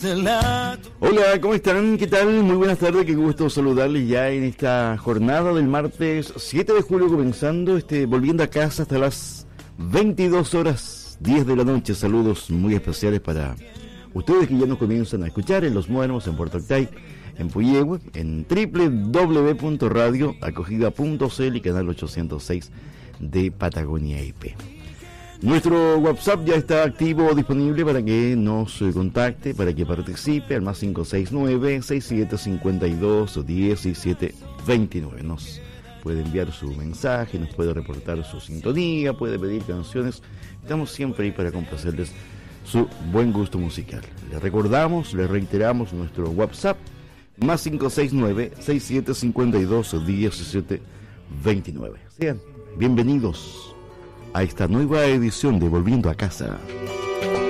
Hola, ¿cómo están? ¿Qué tal? Muy buenas tardes, qué gusto saludarles ya en esta jornada del martes 7 de julio, comenzando volviendo a casa hasta las 22 horas 10 de la noche. Saludos muy especiales para ustedes que ya nos comienzan a escuchar en Los Muermos, en Puerto Octay, en Puyehue, en www.radioacogida.cl y canal 806 de Patagonia IP. Nuestro WhatsApp ya está activo, disponible para que nos contacte, para que participe al más 569-6752-1729. Nos puede enviar su mensaje, nos puede reportar su sintonía, puede pedir canciones. Estamos siempre ahí para complacerles su buen gusto musical. Les recordamos, les reiteramos nuestro WhatsApp, más 569-6752-1729. Sean bienvenidos a esta nueva edición de Volviendo a Casa.